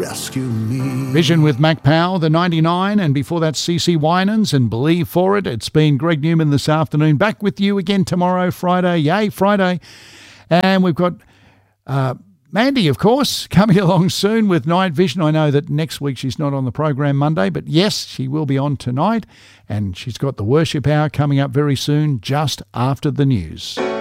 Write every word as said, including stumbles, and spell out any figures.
rescue me. Vision with Mac Powell, the ninety-nine, and before that C C Winans and Believe for It. It's been Greg Newman this afternoon. Back with you again tomorrow, Friday. Yay, Friday. And we've got uh, Mandy, of course, coming along soon with Night Vision. I know that next week she's not on the program Monday, but yes, she will be on tonight. And she's got the Worship Hour coming up very soon, just after the news.